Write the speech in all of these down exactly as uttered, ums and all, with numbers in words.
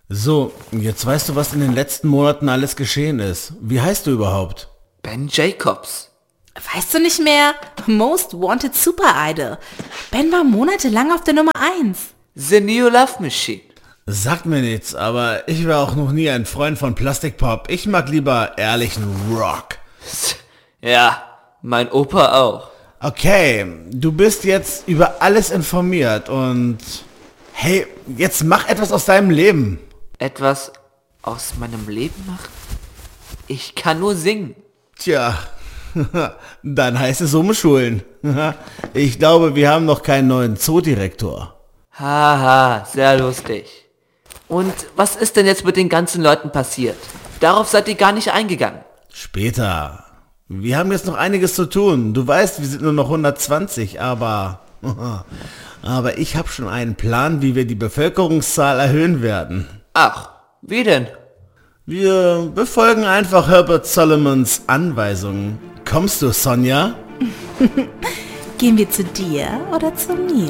So, jetzt weißt du, was in den letzten Monaten alles geschehen ist. Wie heißt du überhaupt? Ben Jacobs. Weißt du nicht mehr? Most Wanted Super Idol. Ben war monatelang auf der Nummer eins. The New Love Machine. Sagt mir nichts, aber ich war auch noch nie ein Freund von Plastikpop. Ich mag lieber ehrlichen Rock. Ja, mein Opa auch. Okay, du bist jetzt über alles informiert und... Hey, jetzt mach etwas aus deinem Leben. Etwas aus meinem Leben machen? Ich kann nur singen. Tja, dann heißt es umschulen. Ich glaube, wir haben noch keinen neuen Zoodirektor. Haha, sehr lustig. Und was ist denn jetzt mit den ganzen Leuten passiert? Darauf seid ihr gar nicht eingegangen. Später. Wir haben jetzt noch einiges zu tun. Du weißt, wir sind nur noch hundertzwanzig, aber... Aber ich habe schon einen Plan, wie wir die Bevölkerungszahl erhöhen werden. Ach, wie denn? Wir befolgen einfach Herbert Solomons Anweisungen. Kommst du, Sonja? Gehen wir zu dir oder zu mir?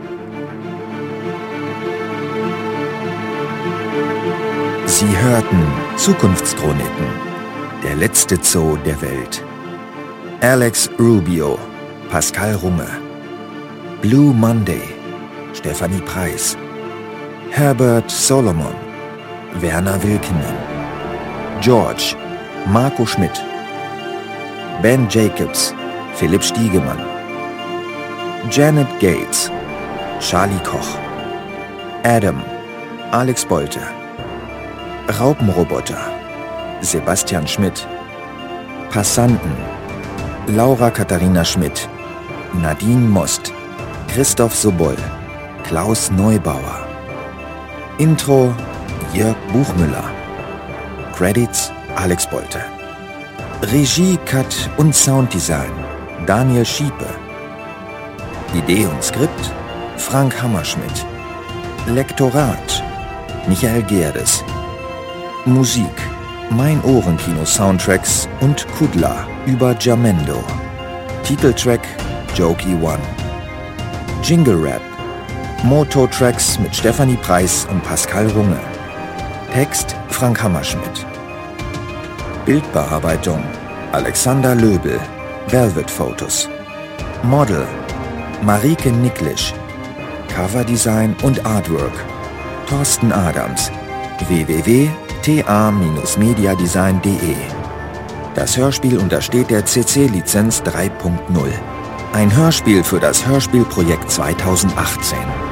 Sie hörten Zukunftschroniken, der letzte Zoo der Welt. Alex Rubio, Pascal Runge. Blue Monday, Stefanie Preis. Herbert Solomon, Werner Wilkenen. George, Marco Schmidt. Ben Jacobs, Philipp Stiegemann. Janet Gates, Charlie Koch. Adam, Alex Bolte. Raupenroboter, Sebastian Schmidt. Passanten, Laura Katharina Schmidt. Nadine Most. Christoph Sobol, Klaus Neubauer. Intro Jörg Buchmüller. Credits Alex Bolte. Regie, Cut und Sounddesign Daniel Schiepe. Idee und Skript Frank Hammerschmidt. Lektorat Michael Gerdes. Musik Mein Ohrenkino Soundtracks und Kudla über Jamendo. Titeltrack Jokey One. Jingle Rap Moto Tracks mit Stefanie Preis und Pascal Runge. Text Frank Hammerschmidt. Bildbearbeitung Alexander Löbel, Velvet Photos. Model Marike Niklisch. Coverdesign und Artwork Thorsten Adams. w w w punkt t a dash mediadesign punkt de. Das Hörspiel untersteht der C C-Lizenz drei punkt null. Ein Hörspiel für das Hörspielprojekt zweitausendachtzehn.